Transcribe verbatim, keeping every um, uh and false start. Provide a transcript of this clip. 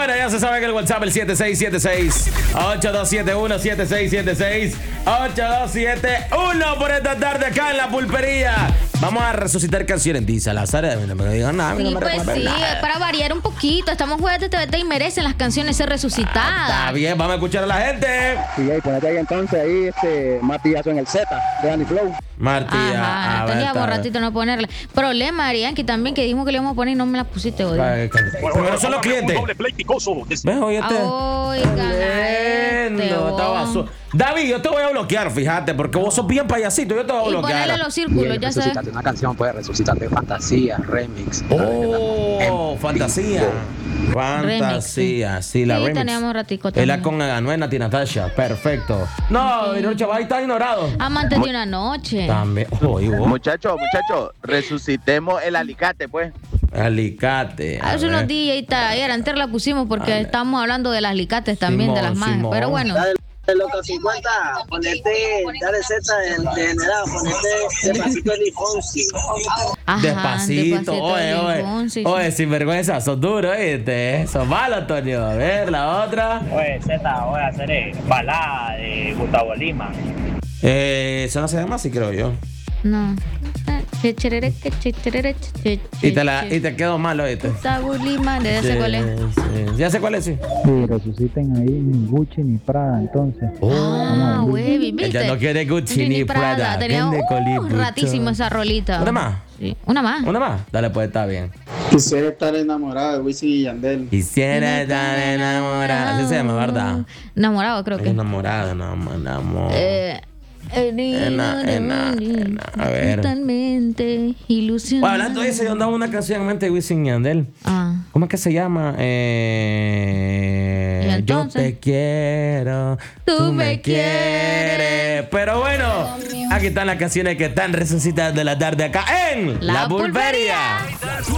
Bueno, ya se sabe que el WhatsApp es el siete seis siete seis, ocho dos siete uno, siete seis siete seis, ocho dos siete uno por esta tarde acá en La Pulpería. Vamos a resucitar canciones. Dice Salazar, no me digan nada. Sí, no me pues sí, nada. para variar un poquito. Estamos jueves de T V T y merecen las canciones ser resucitadas. Está bien, vamos a escuchar a la gente. Y ahí, ponete ahí entonces, ahí este martillazo en el Z de Danny Flow. Martí, Ajá, a, a ver, teníamos está- ratito no ponerla. Problema, Arianki, también que dijimos que le íbamos a poner y no me la pusiste hoy. Ay, Primero son los clientes. ¿Ves? Oye, este. Oigan, a Lindo, este, estaba vos. su- David, yo te voy a bloquear, fíjate, porque vos sos bien payasito. Yo te voy a Y bloquear. ponerle los círculos, ya sabes. Resucitarte una canción, puede resucitarte fantasía, remix. Oh, fantasía. Fantasía, sí, la Sí, remix. teníamos ratico Es la también. con Anuel, Nati Natasha. Perfecto. No, y Chaval ahí está ignorado. Amantes de una noche. También. Oh, y vos. Muchachos, muchachos, resucitemos el alicate, pues. Alicate. a Hace unos ver. días y ta- ayer antes la pusimos porque Dale. estamos hablando de las alicates también, de las Simón, majas. Simón. Pero bueno, De los cincuenta, ponete, dale Z de generado, ponete despacito de Fonsi. ajá, Despacito, oye, de oye. limón, sí, sí. Oye, sinvergüenza, sos duro, ¿viste? Sos malo, Antonio. A ver, la otra. Oye, Z, voy a hacer eh, balada de Gustavo Lima. Eh, eso no se llama así, creo yo. No. Che, cherere, che, che, cherere, che, che, Y te, la, che. y te quedó malo, ¿viste? Gustavo Lima, ya sé cuál es. Sí, sí. Ya sé cuál es, sí. Sí, resuciten ahí ni Gucci ni Prada, entonces. Ah, güey, ¿viste? Ella no quiere Gucci ni Prada. Tenía Vende un colibucho. ratísimo esa rolita. ¿Una más? Sí, una más. ¿Una más? Dale, pues está bien. Quisiera estar enamorado de Wisin y Yandel. Quisiera estar enamorada. Así se llama, ¿verdad? Enamorado, creo que. Enamorada, no, enamorada. Eh, Ena, ena, ena. A ver. Totalmente ilusionado. Bueno, hablando de eso, yo andaba una canción en mente de Wisin y Yandel. Ah. ¿Cómo es que se llama? Eh, ¿Y yo entonces? te quiero, tú, Tú me me quieres. quieres. Pero bueno, aquí están las canciones que están resucitadas de la tarde acá en La Pulpería. Pulpería.